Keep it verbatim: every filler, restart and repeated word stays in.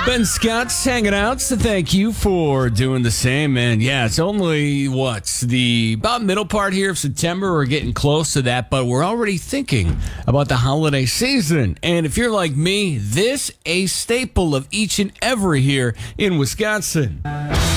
Ben Scott's hanging out, so thank you for doing the same. And yeah, it's only what the about middle part here of September. We're getting close to that, but we're already thinking about the holiday season. And if you're like me, this a staple of each and every here in Wisconsin.